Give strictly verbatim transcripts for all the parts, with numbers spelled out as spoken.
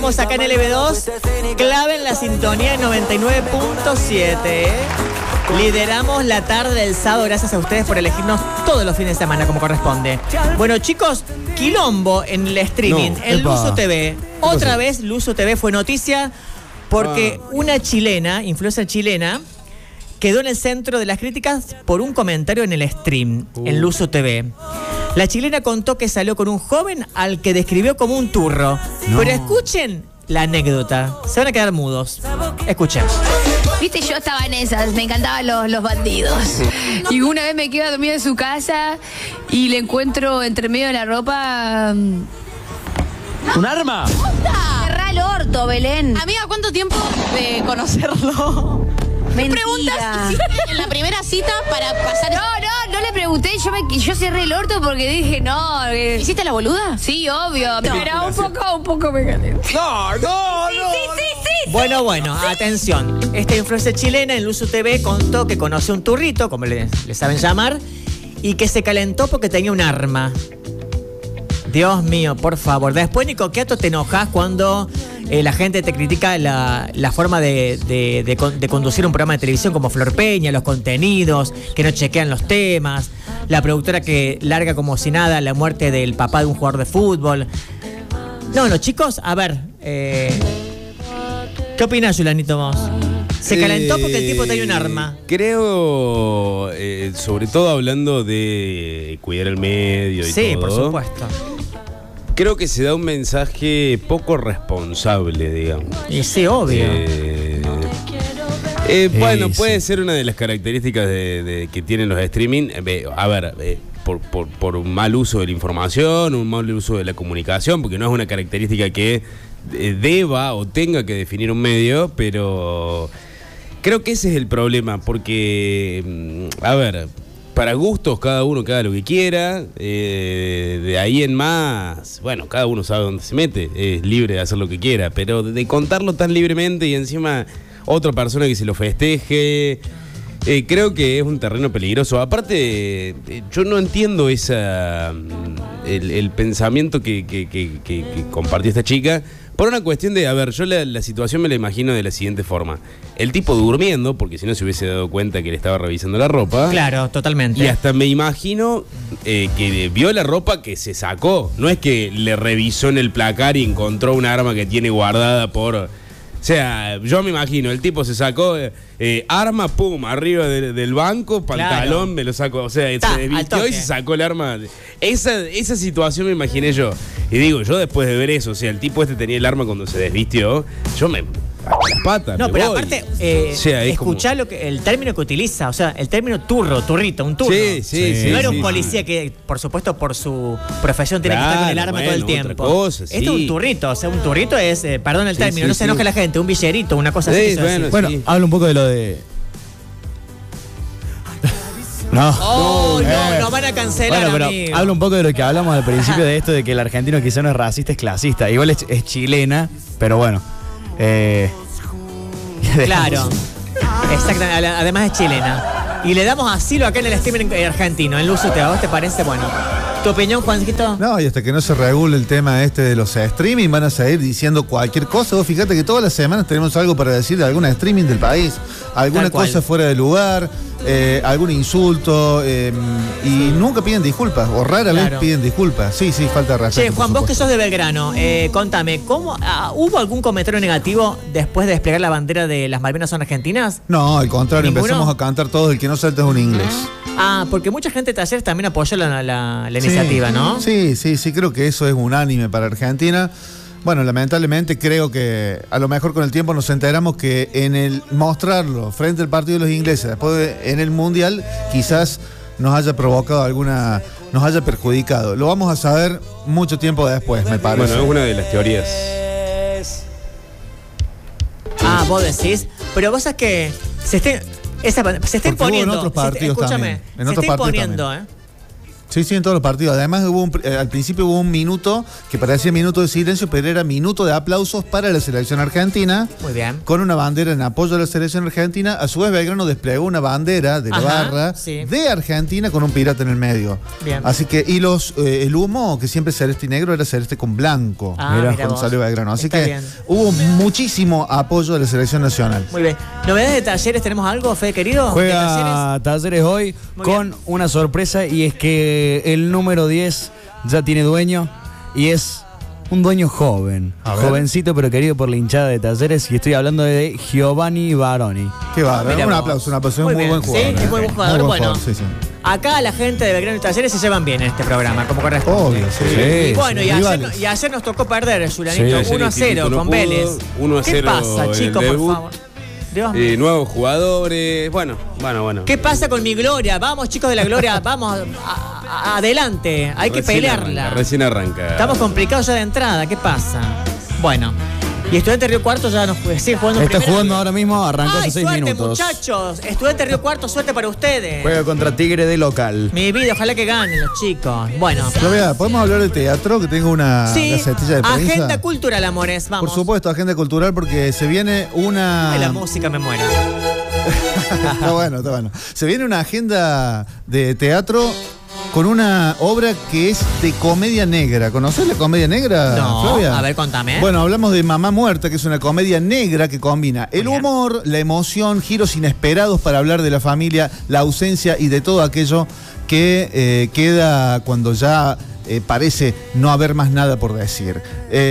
Estamos acá en L B dos, clave en la sintonía noventa y nueve punto siete. Lideramos la tarde del sábado, gracias a ustedes por elegirnos todos los fines de semana como corresponde. Bueno, chicos, quilombo en el streaming, no, en Luzu T V. Otra vez Luzu T V fue noticia porque ah. una chilena, influencer chilena, quedó en el centro de las críticas por un comentario en el stream, uh. en Luzu T V. La chilena contó que salió con un joven al que describió como un turro. No. Pero escuchen la anécdota. Se van a quedar mudos. Escuchen. Viste, yo estaba en esas. Me encantaban los, los bandidos. Y una vez me quedé a dormir en su casa y le encuentro entre medio de la ropa... ¿Un arma? Cerrá el orto, Belén. Amiga, ¿cuánto tiempo de conocerlo? Mentira. ¿Me preguntas si en la primera cita para pasar? No, no, no le pregunté. Yo, me, yo cerré el orto porque dije, no. Eh. ¿Hiciste la boluda? Sí, obvio. No, pero un poco, un poco me gané. No, no, sí, no. Sí, sí, sí, sí. Bueno, bueno, atención. Esta influencer chilena en Luzu T V contó que conoció un turrito, como le, le saben llamar, y que se calentó porque tenía un arma. Dios mío, por favor. Después, Nico Quiato, te enojas cuando eh, la gente te critica la, la forma de, de, de, de conducir un programa de televisión como Flor Peña, los contenidos, que no chequean los temas, la productora que larga como si nada la muerte del papá de un jugador de fútbol. No, los chicos, a ver, eh, ¿qué opinás, Yulanito, vos? Se calentó porque el tipo tenía un arma. Creo, eh, sobre todo hablando de cuidar el medio y sí, todo. Sí, por supuesto. Creo que se da un mensaje poco responsable, digamos. Y sí, obvio. Eh, eh, bueno, sí, puede sí. ser una de las características de, de que tienen los streaming. Eh, a ver, eh, por, por, por un mal uso de la información, un mal uso de la comunicación, porque no es una característica que eh, deba o tenga que definir un medio, pero creo que ese es el problema, porque, a ver... Para gustos, cada uno que haga lo que quiera. Eh, de ahí en más, bueno, cada uno sabe dónde se mete. Es libre de hacer lo que quiera. Pero de contarlo tan libremente y encima otra persona que se lo festeje, eh, creo que es un terreno peligroso. Aparte, eh, yo no entiendo esa el, el pensamiento que, que, que, que, que compartió esta chica. Por una cuestión de, a ver, yo la, la situación me la imagino de la siguiente forma. El tipo durmiendo, porque si no se hubiese dado cuenta que le estaba revisando la ropa. Claro, totalmente. Y hasta me imagino eh, que vio la ropa que se sacó. No es que le revisó en el placar y encontró un arma que tiene guardada por... O sea, yo me imagino, el tipo se sacó eh, arma, pum, arriba de, del banco, pantalón, claro. me lo sacó. O sea, Ta, se desvistió y se sacó el arma. Esa, esa situación me imaginé yo. Y digo, yo después de ver eso, o sea, el tipo este tenía el arma cuando se desvistió, yo me... a las patas, no, me pero voy. aparte, eh, o sea, escuchá como... lo que, el término que utiliza, o sea, el término turro, turrito, un turro. Sí, sí, sí. No era sí, un policía sí. que, por supuesto, por su profesión tiene claro, que estar con el arma bueno, todo el tiempo. Cosa, sí. Esto es un turrito, o sea, un turrito es, eh, perdón el sí, término, sí, no se sí. enoje la gente, un billerito, una cosa sí, así. Bueno, así. bueno sí. habla un poco de lo de... No. Oh, no, eh. nos van a cancelar, bueno, pero amigo. habla un poco de lo que hablamos al principio de esto, de que el argentino quizá no es racista, es clasista. Igual es, es chilena, pero bueno. Eh... Claro. Exactamente, además es chilena. Y le damos asilo acá en el streaming argentino, en Luzu T V. ¿A vos te parece? Bueno. ¿Tu opinión, Juancito? No, y hasta que no se regule el tema este de los streaming, van a seguir diciendo cualquier cosa. Vos fíjate que todas las semanas tenemos algo para decir de alguna streaming del país, alguna cosa fuera de lugar, eh, algún insulto, eh, y sí. nunca piden disculpas, o rara claro. vez piden disculpas. Sí, sí, falta de respeto. Che, Juan, vos que sos de Belgrano, eh, contame, ¿cómo, ah, ¿hubo algún comentario negativo después de desplegar la bandera de las Malvinas son argentinas? No, al contrario, ¿Ninguno? empezamos a cantar todos el que no salta es un inglés. Ah, porque mucha gente de Talleres también apoyó la, la, la sí, iniciativa, ¿no? Sí, sí, sí, creo que eso es unánime para Argentina. Bueno, lamentablemente creo que a lo mejor con el tiempo nos enteramos que en el mostrarlo frente al partido de los ingleses, después de, en el Mundial, quizás nos haya provocado alguna, nos haya perjudicado. Lo vamos a saber mucho tiempo después, me parece. Bueno, es una de las teorías. Ah, vos decís, pero vos sabés que se esté, esa, se está imponiendo. En otros partidos se, escúchame, también. En se otros está partidos imponiendo, también. ¿eh? Sí, sí, en todos los partidos. Además, hubo un, eh, al principio hubo un minuto que parecía minuto de silencio, pero era minuto de aplausos para la selección argentina. Muy bien. Con una bandera en apoyo a la selección argentina. A su vez, Belgrano desplegó una bandera de la Ajá, barra sí. de Argentina con un pirata en el medio. Bien. Así que, y los eh, el humo, que siempre es celeste y negro, era celeste con blanco. Ah, Mira, mira cuando vos. salió Belgrano. Así Está que bien. hubo muchísimo apoyo de la selección nacional. Muy bien. ¿Novedades de Talleres? ¿Tenemos algo, Fede querido? ¿De Talleres? Juega Talleres hoy Muy con bien. una sorpresa, y es que el número diez ya tiene dueño y es un dueño joven, A ver. jovencito pero querido por la hinchada de Talleres, y estoy hablando de Giovanni Baroni. Qué bárbaro. Mira Un vos. aplauso, un aplauso. Muy Es un muy bien. buen jugador. Sí, es eh. muy buen jugador. Muy Bueno. sí, sí. Acá la gente de Belgrano y Talleres se llevan bien en este programa, como corresponde. Obvio, sí. Y bueno, y ayer, Rivales. y ayer nos tocó perder, Sí, Julianito, ayer uno a cero no con pudo, Vélez. uno a ¿Qué cero pasa, en el chicos, por debut. favor? Dios mío. Eh, nuevos jugadores. Bueno, bueno, bueno. ¿Qué pasa con mi Gloria? Vamos, chicos de la Gloria, vamos a- a- adelante. Hay que Recién pelearla. arranca, recién arranca. Estamos complicados ya de entrada, ¿qué pasa? Bueno, y Estudiante Río Cuarto ya nos sigue jugando en Está primera. jugando ahora mismo, arrancó ¡Ay, hace seis suerte, minutos. muchachos! Estudiante Río Cuarto, suerte para ustedes. Juega contra Tigre de local. Mi vida, ojalá que ganen los chicos. Bueno. Flavia, ¿podemos hablar de teatro? Que tengo una Sí, gacetilla de prensa. agenda cultural, amores, vamos. Por supuesto, agenda cultural, porque se viene una. Ay, la música me muere. Está bueno, está bueno. Se viene una agenda de teatro con una obra que es de comedia negra. ¿Conocés la comedia negra, No, Flavia? a ver, contame. Bueno, hablamos de Mamá Muerta, que es una comedia negra que combina el Muy bien. humor, la emoción, giros inesperados para hablar de la familia, la ausencia y de todo aquello que eh, queda cuando ya eh, parece no haber más nada por decir.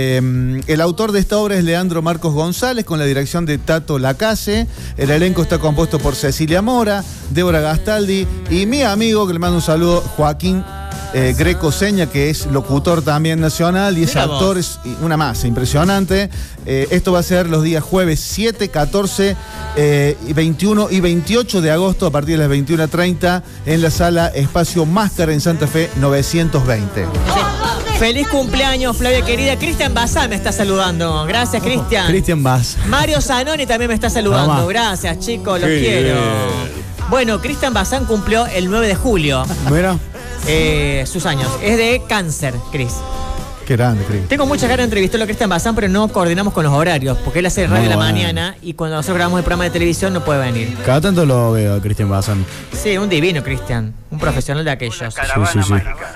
Eh, el autor de esta obra es Leandro Marcos González, con la dirección de Tato Lacase. El elenco está compuesto por Cecilia Mora, Débora Gastaldi y mi amigo, que le mando un saludo, Joaquín eh, Greco Seña, que es locutor también nacional y es Mira vos. actor, es una masa impresionante. Eh, esto va a ser los días jueves siete, catorce, eh, y veintiuno y veintiocho de agosto a partir de las veintiuna treinta en la sala Espacio Máscara en Santa Fe novecientos veinte. Feliz cumpleaños, Flavia querida. Cristian Bazán me está saludando. Gracias, Cristian. Cristian Vaz. Mario Zanoni también me está saludando. Mamá. Gracias, chicos, los Qué quiero. bien. Bueno, Cristian Bazán cumplió el nueve de julio Bueno, eh, sus años. Es de cáncer, Cris. Qué grande, Cris. Tengo muchas ganas de entrevistarlo a Cristian Bazán, pero no coordinamos con los horarios, porque él hace radio Muy de la bueno. mañana y cuando nosotros grabamos el programa de televisión no puede venir. cada tanto lo veo a Cristian Bazán. Sí, un divino, Cristian. Un profesional de aquellos. Sí, sí, sí.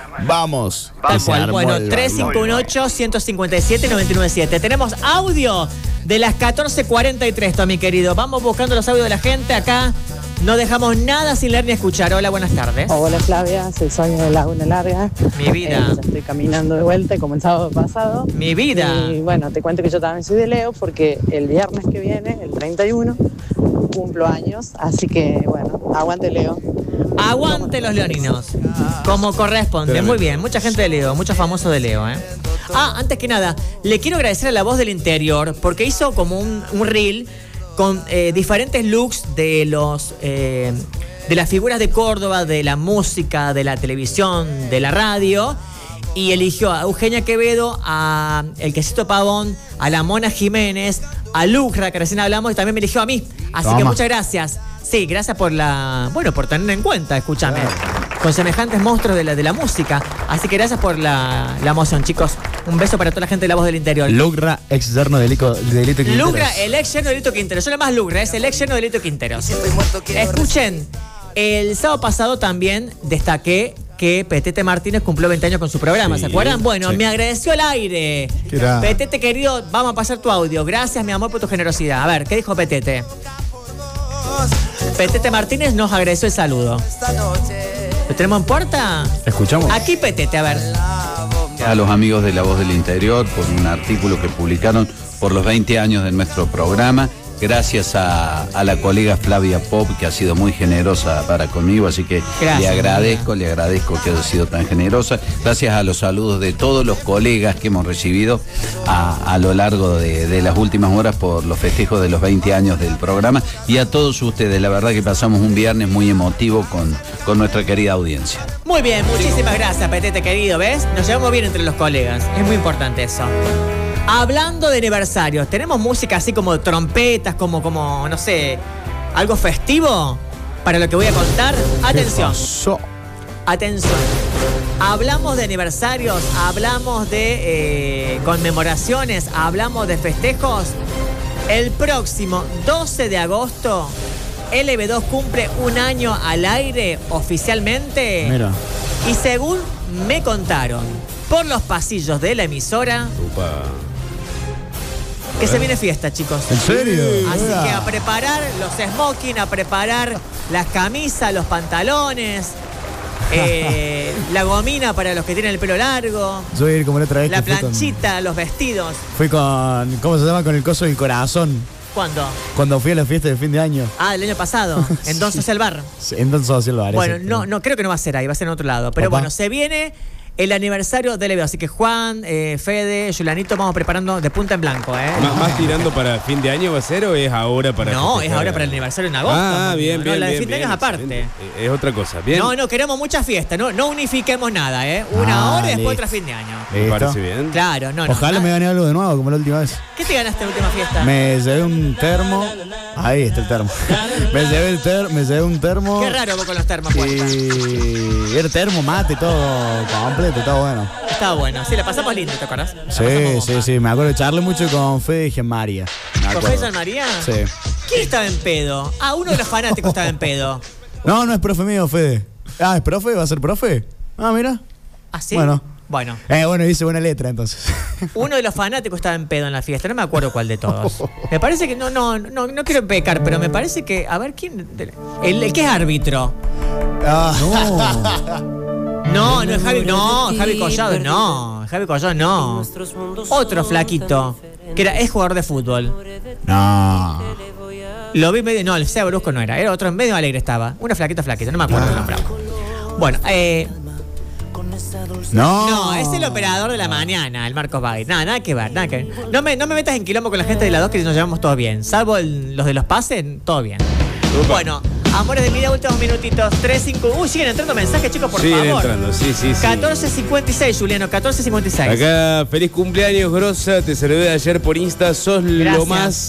Vamos. Tal que se cual. armó Bueno, el tres cinco uno ocho, uno cinco siete, nueve nueve siete. Tenemos audio de las catorce cuarenta y tres, mi querido. Vamos buscando los audios de la gente. Acá no dejamos nada sin leer ni escuchar. Hola, buenas tardes. Hola Flavia, soy Sonia de Laguna Larga. Mi vida. Eh, ya estoy caminando de vuelta, como el sábado pasado. Mi vida. Y bueno, te cuento que yo también soy de Leo porque el viernes que viene, el treinta y uno, cumplo años. Así que bueno, aguante Leo. Aguante los leoninos. Como corresponde. Muy bien. Mucha gente de Leo, muchos famosos de Leo, ¿eh? Ah, antes que nada, le quiero agradecer a La Voz del Interior porque hizo como un, un reel con eh, diferentes looks de los eh, de las figuras de Córdoba, de la música, de la televisión, de la radio. Y eligió a Eugenia Quevedo, a El Quesito Pavón, a la Mona Jiménez, a Lucra, que recién hablamos, y también me eligió a mí. Así Toma. que muchas gracias. Sí, gracias por la. Bueno, por tener en cuenta, escúchame. Con semejantes monstruos de la, de la música. Así que gracias por la, la emoción, chicos. Un beso para toda la gente de La Voz del Interior. Lucra, ex yerno de Lico- de Lito Quinteros. Lucra, el ex yerno de Lito Quinteros. Yo más Lucra, es el ex yerno de Lito Quinteros. Escuchen, el sábado pasado también destaqué que Petete Martínez cumplió veinte años con su programa, Sí, ¿se acuerdan? Bueno, sí. me agradeció al aire. Qué grande. Petete querido, vamos a pasar tu audio. Gracias, mi amor, por tu generosidad. A ver, ¿qué dijo Petete? Petete Martínez nos agradeció el saludo. ¿Lo tenemos en puerta? ¿Escuchamos? Aquí Petete, a ver. A los amigos de La Voz del Interior por un artículo que publicaron por los veinte años de nuestro programa. Gracias a, a la colega Flavia Pop, que ha sido muy generosa para conmigo, así que Gracias, le agradezco, le agradezco que haya sido tan generosa. Gracias a los saludos de todos los colegas que hemos recibido a, a lo largo de, de las últimas horas por los festejos de los veinte años del programa y a todos ustedes. La verdad que pasamos un viernes muy emotivo con, con nuestra querida audiencia. Muy bien, muchísimas gracias, Petete querido, ¿ves? Nos llevamos bien entre los colegas, es muy importante eso. Hablando de aniversarios, ¿tenemos música así como trompetas, como, como, no sé, algo festivo para lo que voy a contar? Atención, So- atención. Hablamos de aniversarios, hablamos de eh, conmemoraciones, hablamos de festejos. El próximo doce de agosto, L B dos cumple un año al aire oficialmente. Mira. Y según me contaron por los pasillos de la emisora, Upa. que se viene fiesta, chicos. ¿En serio? Así Mira. que a preparar los smoking, a preparar las camisas, los pantalones, eh, la gomina para los que tienen el pelo largo, Yo voy a ir como la otra vez. la que fui con- planchita, los vestidos. Fui con, ¿cómo se llama? Con el coso del corazón. ¿Cuándo? Cuando fui a la fiesta de fin de año. Ah, el año pasado, en Don Social Bar. Entonces social lo haré. Bueno, sí. no, no, creo que no va a ser ahí, va a ser en otro lado. Pero Papá. bueno, se viene el aniversario de L B dos. Así que Juan, eh, Fede, Yulanito, vamos preparando de punta en blanco, ¿eh? ¿Más, más tirando para fin de año va a ser o es ahora para No, es festejar? ahora para el aniversario en agosto. Ah, no, bien, no, bien, la de bien, fin de bien, año es aparte. excelente. Eh, Es otra cosa, bien. No, no, queremos mucha fiesta, no, no unifiquemos nada, ¿eh? Una Ah, hora y después listo. otra fin de año. Me ¿Listo? parece bien. Claro, no, no. Ojalá Ah, me gane algo de nuevo, como la última vez. ¿Qué te ganaste en la última fiesta? Me llevé un termo. Ahí está el termo. Me llevé, el ter- me llevé un termo. Qué raro vos con los termos, Juan. Y era termo, mate, todo completo, está bueno. Estaba bueno. Sí, la pasamos lindo, ¿te acuerdas? La Sí, pasamos sí, bomba. sí. Me acuerdo de charlar mucho con Fede y María. ¿Con Fede San María? Sí. ¿Quién estaba en pedo? Ah, uno de los fanáticos estaba en pedo. No, no es profe mío, Fede. Ah, ¿es profe? ¿Va a ser profe? Ah, mira. ¿Ah, sí? Bueno. Bueno, Eh, bueno, dice buena letra entonces. uno de los fanáticos estaba en pedo en la fiesta, no me acuerdo cuál de todos. Me parece que, no, no, no, no quiero pecar, pero me parece que, a ver, ¿quién? El, el que es árbitro. Ah, No, no es Javi, no, Javi Collado, no, Javi Collado no. Otro flaquito, que era, es jugador de fútbol. no. Lo vi medio, no, el Seba Brusco no era, era otro medio alegre estaba. Una flaquita flaquita, no me acuerdo el nombre. Bueno, eh, No. no, es el operador de la mañana, el Marcos Bagui. Nada, nada que ver, nada que ver. No me, no me metas en quilombo con la gente de la dos que nos llevamos todo bien. Salvo el- los de los pases, todo bien. Bueno, amores de mi vida, últimos minutitos. tres, cinco. Uy, siguen entrando mensajes, chicos, por Siguen favor. entrando, sí, sí, sí. catorce cincuenta y seis, Juliano, catorce cincuenta y seis. Acá, feliz cumpleaños, Grosa. Te saludé ayer por Insta. Sos lo Gracias. más.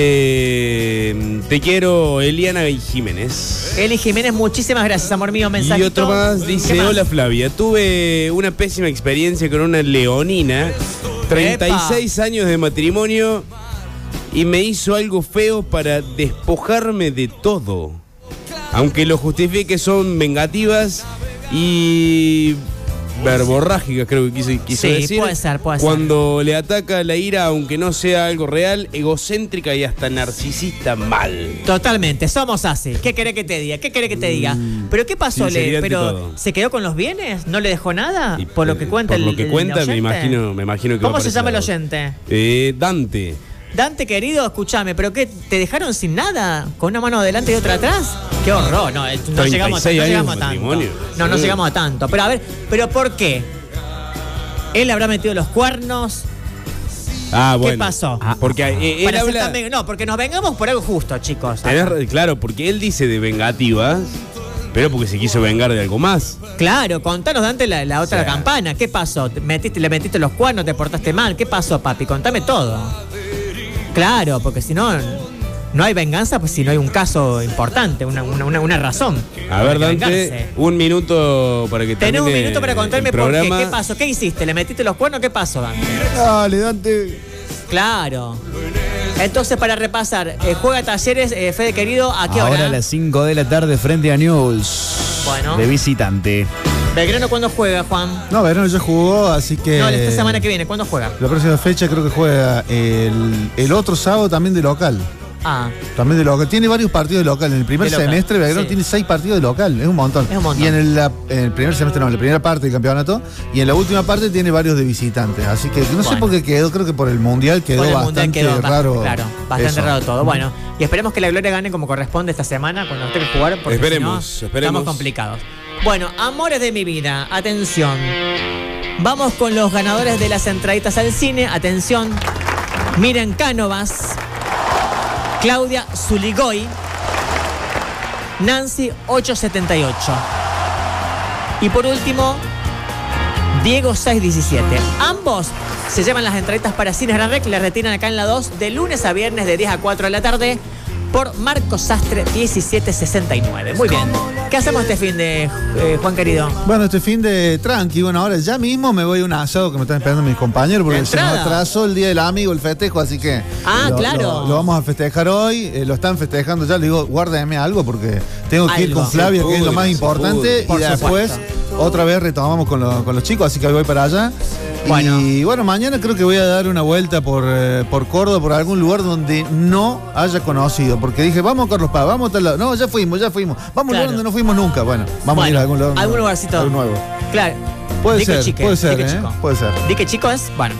Eh, te quiero, Eliana y Jiménez. Eli Jiménez, muchísimas gracias, amor mío. Mensajito. Y otro más ¿Qué dice: más? Hola Flavia, tuve una pésima experiencia con una leonina, treinta y seis años de matrimonio, y me hizo algo feo para despojarme de todo. Aunque lo justifique, son vengativas y verborrágicas, creo que quiso, quiso Sí, decir. puede ser, puede ser. Cuando le ataca la ira, aunque no sea algo real, egocéntrica y hasta narcisista mal. Totalmente, somos así. ¿Qué querés que te diga? ¿Qué querés que te diga? ¿Pero qué pasó, Le? Sinceridad ante ¿Pero todo. se quedó con los bienes? ¿No le dejó nada? Y, por lo que eh, cuenta por el lo que el cuenta, me oyente. imagino, me imagino que va ¿Cómo por se ese llama el lado. oyente? Eh, Dante. Dante, querido, escúchame, ¿pero qué? ¿Te dejaron sin nada? ¿Con una mano adelante y otra atrás? ¡Qué horror! No, eh, no treinta y llegamos, no seis años llegamos de a tanto. matrimonio. No, no Sí. llegamos a tanto. Pero a ver, ¿pero por qué? ¿Él habrá metido los cuernos? Ah, bueno. ¿Qué pasó? Ah, porque eh, él Para ser habla. tan ven- No, porque nos vengamos por algo justo, chicos. Tenés ra- claro, porque él dice de vengativas, pero porque se quiso vengar de algo más. Claro, contanos, Dante, la, la otra Sí. campana. ¿Qué pasó? ¿Te metiste, ¿Le metiste los cuernos? ¿Te portaste mal? ¿Qué pasó, papi? Contame todo. Claro, porque si no, no hay venganza, pues si no hay un caso importante, una, una, una- una razón. A para ver, que Dante, vengarse. un minuto para que Tenés un termine minuto para contarme el por qué. programa. ¿Qué pasó? ¿Qué hiciste? ¿Le metiste los cuernos? ¿Qué pasó, Dante? Dale, Dante. Claro. Entonces, para repasar, eh, juega Talleres, eh, Fede querido, ¿a qué Ahora hora? a las cinco de la tarde frente a News. Bueno. De visitante. Belgrano, ¿cuándo juega, Juan? No, Verano ya jugó, así que. No, esta semana que viene, ¿cuándo juega? La próxima fecha creo que juega el, el otro sábado también de local. Ah, También de local. Tiene varios partidos de local. En el primer De local, semestre, Belgrano sí. tiene seis partidos de local. Es un montón. Es un montón. Y en el, la- en el primer semestre, no, en la primera parte del campeonato. Y en la última parte tiene varios de visitantes. Así que no sé Bueno. por qué quedó. Creo que por el mundial quedó por el bastante Mundial quedó bast- raro. Claro, bastante eso. raro todo. Bueno, y esperemos que la Gloria gane como corresponde esta semana cuando nos toque jugar. Porque Esperemos, si no, esperemos. estamos complicados. Bueno, amores de mi vida, atención. Vamos con los ganadores de las entraditas al cine. Atención. Miren Cánovas, Claudia Zuligoy, Nancy ochocientos setenta y ocho. Y por último, Diego seiscientos diecisiete. Ambos se llevan las entraditas para Cines Gran Rex, las retiran acá en la dos de lunes a viernes de diez a cuatro de la tarde. por Marco Sastre diecisiete sesenta y nueve. Muy bien. ¿Qué hacemos este fin de, eh, Juan querido? Bueno, este fin de tranqui. Bueno, ahora ya mismo me voy a un asado que me están esperando mis compañeros porque se nos atrasó el día del amigo, el festejo, así que ah, lo, claro. Lo, lo vamos a festejar hoy. Eh, lo están festejando ya. Le digo, guárdeme algo porque tengo que algo. ir con Flavia, que es lo más importante. Y después otra vez retomamos con, lo, con los chicos, así que voy para allá. Bueno. Y bueno, mañana creo que voy a dar una vuelta por, eh, por Córdoba, por algún lugar donde no haya conocido. Porque dije, vamos a Carlos Paz, vamos a tal lado. No, ya fuimos, ya fuimos. Vamos claro. a un lugar donde no fuimos nunca. Bueno, vamos bueno, a ir a algún lugar. Algún lugarcito. Algo nuevo. Claro. Puede Dique ser, chique, puede ser, Dique ¿eh? Chico. Puede ser. Dique chico es, bueno.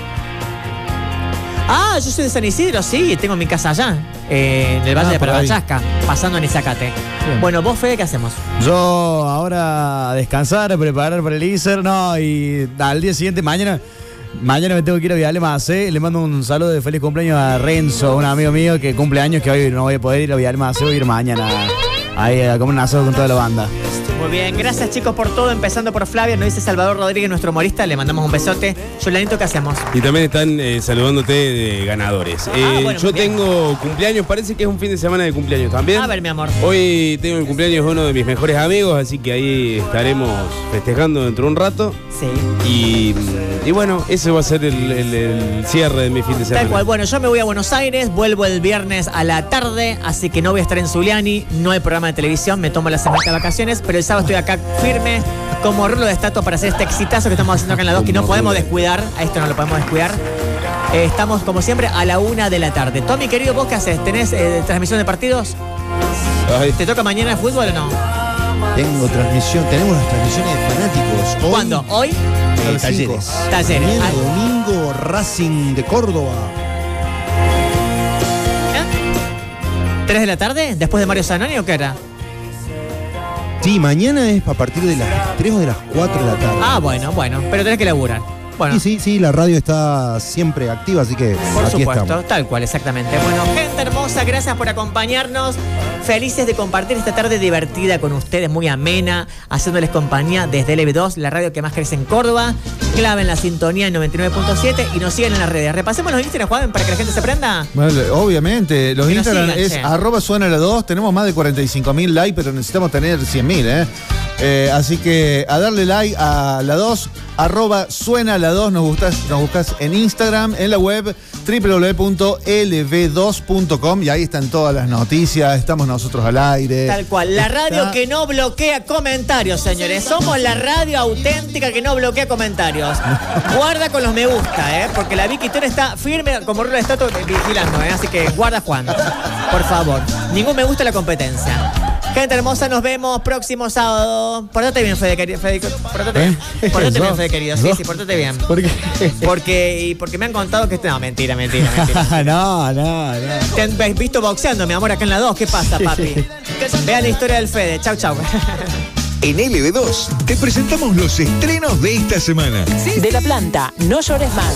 Ah, yo soy de San Isidro, sí, tengo mi casa allá, eh, en el Valle ah, de Parabachasca, pasando en Izacate. Bien. Bueno, vos, Fede, ¿qué hacemos? Yo ahora a descansar, a preparar para el I S E R, no, y al día siguiente, mañana, mañana me tengo que ir a Viale Macé. Le mando un saludo de feliz cumpleaños a Renzo, un amigo mío que cumple años, que hoy no voy a poder ir a Viale Macé, voy a ir mañana ahí a comer un asado con toda la banda. Muy bien, gracias chicos por todo, empezando por Flavia, nos dice Salvador Rodríguez, nuestro humorista, le mandamos un besote. Yolanito, ¿qué hacemos? Y también están eh, saludándote de ganadores. Ah, eh, bueno, yo tengo cumpleaños, parece que es un fin de semana de cumpleaños también. A ver, mi amor. Hoy tengo el cumpleaños de uno de mis mejores amigos, así que ahí estaremos festejando dentro de un rato. Sí. Y, y bueno, ese va a ser el, el, el cierre de mi fin de semana. Tal cual, bueno, yo me voy a Buenos Aires, vuelvo el viernes a la tarde, así que no voy a estar en Zuliani, no hay programa de televisión, me tomo la semana de vacaciones, pero el sábado estoy acá firme como rulo de estatua para hacer este exitazo que estamos haciendo acá en la dos, que no podemos descuidar, a esto no lo podemos descuidar. Eh, estamos como siempre a la una de la tarde. Tommy, querido, ¿vos qué haces? ¿Tenés eh, transmisión de partidos? Ay. ¿Te toca mañana el fútbol o no? Tengo transmisión, tenemos las transmisiones de fanáticos. Hoy, ¿cuándo? ¿Hoy? Eh, talleres. Talleres. Mañana, domingo, Racing de Córdoba. ¿Eh? ¿Tres de la tarde? ¿Después de Mario Zanoni o qué era? Sí, mañana es a partir de las tres o de las cuatro de la tarde. Ah, bueno, bueno, pero tenés que laburar. Bueno. Sí, sí, sí, la radio está siempre activa, así que por aquí supuesto, estamos. Tal cual, exactamente. Bueno, gente hermosa, gracias por acompañarnos. Felices de compartir esta tarde divertida con ustedes, muy amena, haciéndoles compañía desde L B dos, la radio que más crece en Córdoba. Claven la sintonía en noventa y nueve punto siete y nos siguen en las redes. Repasemos los Instagram, Juan, para que la gente se prenda. Bueno, obviamente, los que Instagram sigan, es che. arroba suena la dos, tenemos más de cuarenta y cinco mil likes, pero necesitamos tener cien mil, ¿eh? Eh, así que a darle like a la dos, arroba suena la dos, nos, gustas, nos buscas en Instagram, en la web doble u doble u doble u punto l b dos punto com y ahí están todas las noticias, estamos nosotros al aire. Tal cual, la radio Está... que no bloquea comentarios, señores. Somos la radio auténtica que no bloquea comentarios. Guarda con los me gusta, ¿eh? Porque la Vicky Toro está firme como rulo de estatua vigilando, ¿eh? Así que guarda, Juan, por favor. Ningún me gusta la competencia. Gente hermosa, nos vemos próximo sábado. Portate bien, Fede, querido. Fede, portate bien. ¿Eh? Portate bien, ¿No? Fede, querido. Sí, ¿No? sí, portate bien. ¿Por qué? Porque, y porque me han contado que... este- No, mentira, mentira, mentira. no, no, no. Te han visto boxeando, mi amor, acá en la dos. ¿Qué pasa, papi? Vean la historia del Fede. Chau, chau. En L B dos te presentamos los estrenos de esta semana. De la planta, no llores más.